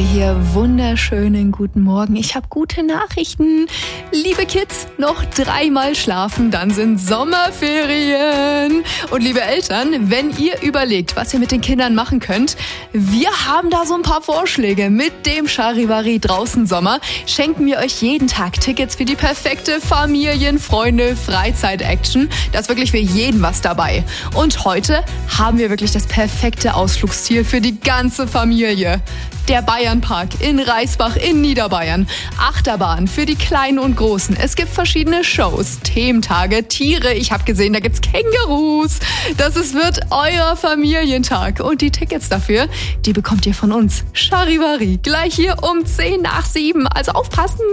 hier, wunderschönen guten Morgen. Ich habe gute Nachrichten. Liebe Kids, noch 3-mal schlafen, dann sind Sommerferien. Und liebe Eltern, wenn ihr überlegt, was ihr mit den Kindern machen könnt, wir haben da so ein paar Vorschläge. Mit dem Charivari draußen Sommer schenken wir euch jeden Tag Tickets für die perfekte Familien-Freunde-Freizeit-Action. Da ist wirklich für jeden was dabei. Und heute haben wir wirklich das perfekte Ausflugsziel für die ganze Familie. Der Bayernpark in Reisbach in Niederbayern. Achterbahn für die Kleinen und Großen. Es gibt verschiedene Shows, Thementage, Tiere. Ich habe gesehen, da gibt's Kängurus. Wird euer Familientag. Und die Tickets dafür, die bekommt ihr von uns. Charivari, gleich hier um 6:50. Also aufpassen.